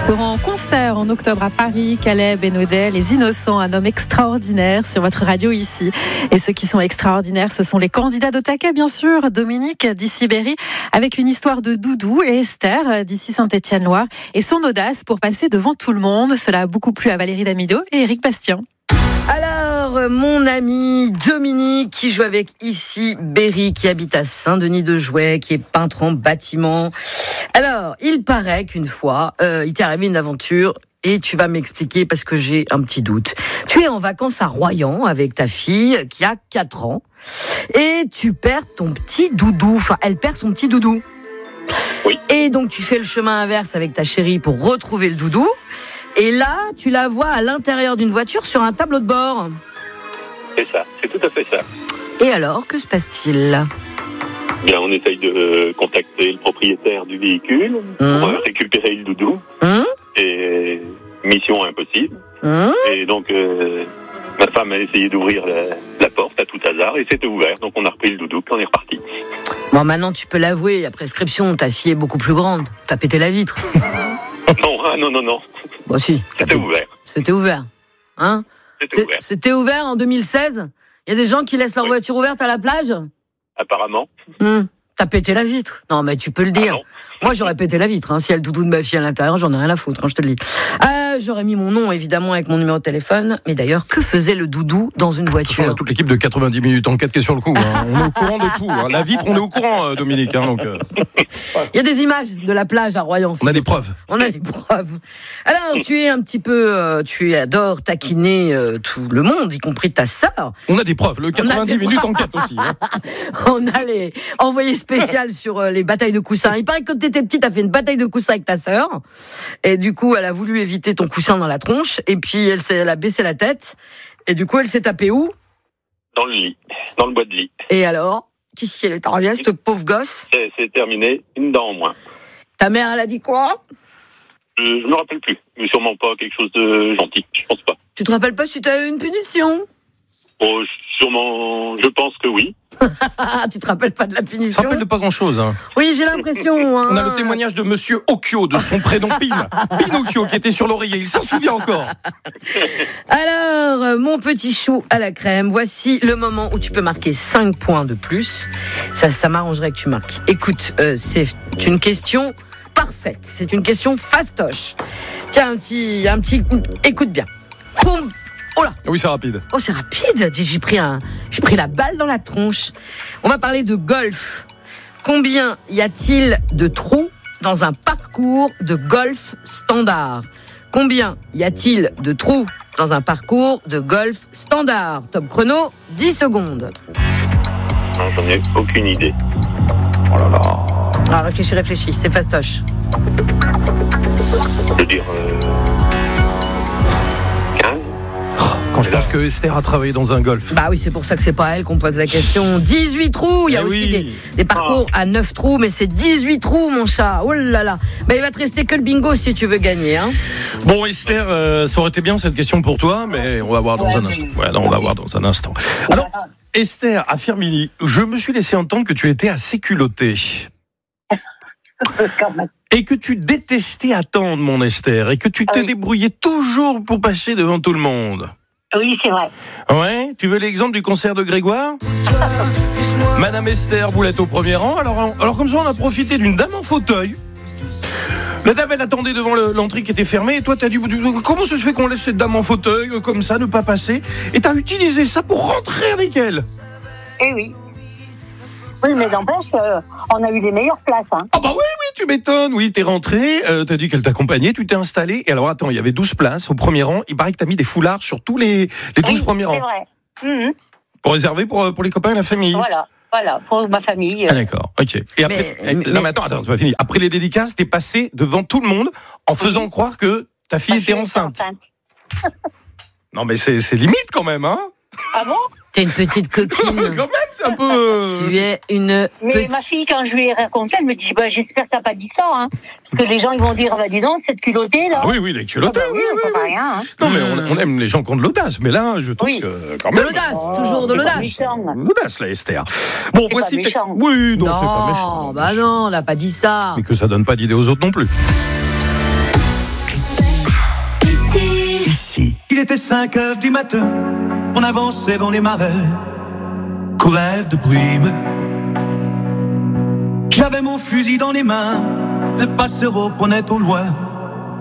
seront en concert en octobre à Paris. Caleb et Naudet, les innocents, un homme extraordinaire sur votre radio ici. Et ceux qui sont extraordinaires, ce sont les candidats d'Otaka, bien sûr. Dominique d'ici Berry, avec une histoire de doudou, et Esther d'ici Saint-Étienne-Loire et son audace pour passer devant tout le monde. Cela a beaucoup plu à Valérie Damido et Éric Bastien. Alors, mon ami Dominique, qui joue avec ici Berry, qui habite à Saint-Denis-de-Jouet, qui est peintre en bâtiment. Alors, il paraît qu'une fois, il t'est arrivé une aventure, et tu vas m'expliquer parce que j'ai un petit doute. Tu es en vacances à Royan avec ta fille, qui a 4 ans, et tu perds ton petit doudou. Enfin, elle perd son petit doudou. Oui. Et donc, tu fais le chemin inverse avec ta chérie pour retrouver le doudou. Et là, tu la vois à l'intérieur d'une voiture sur un tableau de bord. C'est ça, c'est tout à fait ça. Et alors, que se passe-t-il ? Bien, on essaye de contacter le propriétaire du véhicule pour récupérer le doudou. Et mission impossible. Et donc, ma femme a essayé d'ouvrir la porte à tout hasard et c'était ouvert. Donc, on a repris le doudou, on est reparti. Bon, maintenant, tu peux l'avouer, à prescription, ta fille est beaucoup plus grande. T'as pété la vitre. Non. Bon, si. C'était ouvert. C'était ouvert. Hein ? C'était ouvert en 2016 ? Il y a des gens qui laissent leur voiture ouverte à la plage ? Apparemment. T'as pété la vitre ? Non, mais tu peux le dire. Moi, j'aurais pété la vitre. Si y a le doudou de ma fille à l'intérieur, j'en ai rien à foutre, je te le dis. J'aurais mis mon nom, évidemment, avec mon numéro de téléphone. Mais d'ailleurs, que faisait le doudou dans une voiture ? On a toute l'équipe de 90 minutes enquête qui est sur le coup. On est au courant de tout. La vitre, on est au courant, Dominique. Il y a des images de la plage à Royan. On a des preuves. Alors, tu es un petit peu... tu adores taquiner tout le monde, y compris ta sœur. On a des preuves. Le 90 minutes enquête aussi. On a les envoyés spéciaux sur les batailles de coussins. Il paraît que quand t'étais petite, t'as fait une bataille de coussins avec ta sœur. Et du coup, elle a voulu éviter ton coussin dans la tronche. Et puis, elle a baissé la tête. Et du coup, elle s'est tapée où ? Dans le lit. Dans le bois de lit. Et alors ? Qu'est-ce qu'elle est arrivée, cette pauvre gosse ? C'est terminé. Une dent en moins. Ta mère, elle a dit quoi ? Je me rappelle plus. Mais sûrement pas quelque chose de gentil. Je pense pas. Tu te rappelles pas si t'as eu une punition ? Oh, sûrement, je pense que oui. Tu te rappelles pas de la Ça punition ? rappelle de pas grand-chose. Oui, j'ai l'impression. On a le témoignage de Monsieur Occhio, de son prénom Pinocchio, qui était sur l'oreiller. Il s'en souvient encore. Alors, mon petit chou à la crème, voici le moment où tu peux marquer 5 points de plus. Ça m'arrangerait que tu marques. Écoute, c'est une question parfaite. C'est une question fastoche. Tiens, un petit... Écoute bien. Oh là. Oui, c'est rapide. Oh, c'est rapide. J'ai pris la balle dans la tronche. On va parler de golf. Combien y a-t-il de trous dans un parcours de golf standard ? Combien y a-t-il de trous dans un parcours de golf standard ? Top chrono, 10 secondes. Non, j'en ai aucune idée. Oh là là. Ah, réfléchis, c'est fastoche. Je veux dire... 15 ? Quand je pense que Esther a travaillé dans un golf. Bah oui, c'est pour ça que c'est pas à elle qu'on pose la question. 18 trous, il y a aussi des parcours à 9 trous, mais c'est 18 trous, mon chat. Oh là là. Bah, il va te rester que le bingo si tu veux gagner. Bon, Esther, ça aurait été bien cette question pour toi, mais on va voir dans un instant. On va voir dans un instant. Alors, Esther, à Firminy, je me suis laissé entendre que tu étais assez culottée. Et que tu détestais attendre, mon Esther, et que tu te débrouillais toujours pour passer devant tout le monde. Oui, c'est vrai. Ouais, tu veux l'exemple du concert de Grégoire ? Madame Esther, vous l'êtes au premier rang, alors comme ça on a profité d'une dame en fauteuil. La dame, elle attendait devant l'entrée qui était fermée, et toi t'as dit, comment ça se fait qu'on laisse cette dame en fauteuil, comme ça, ne pas passer ? Et t'as utilisé ça pour rentrer avec elle. Eh oui. Oui, mais n'empêche, on a eu les meilleures places. Ah bah oui, tu m'étonnes. Oui, t'es rentré, t'as dit qu'elle t'accompagnait, tu t'es installé. Et alors, attends, il y avait 12 places au premier rang. Il paraît que t'as mis des foulards sur tous les 12 premiers rangs. C'est vrai. Pour réserver pour les copains et la famille. Voilà, pour ma famille. Ah d'accord, ok. Et après, non mais attends, c'est pas fini. Après les dédicaces, t'es passé devant tout le monde en faisant croire que ta fille était enceinte. Non mais c'est limite quand même, hein. Ah bon ? T'es une petite coquine. Quand même, c'est un peu... Tu es une... Mais ma fille, quand je lui ai raconté, elle me dit, j'espère que t'as pas dit ça, Parce que les gens, ils vont dire, dis donc, cette culottée, là. Ah oui, les culottés. Oui, on pas rien, Non, mais on aime les gens qui ont de l'audace. Mais là, je trouve que... Quand même, de l'audace, toujours de l'audace. L'audace, là, Esther. Bon, voici... Oui, non, c'est pas méchant. Bah non, on n'a pas dit ça. Mais que ça donne pas d'idée aux autres non plus. Ici. Il était 5 heures du matin, on avançait dans les marais, couverts de brume. J'avais mon fusil dans les mains, les passereaux prenaient au loin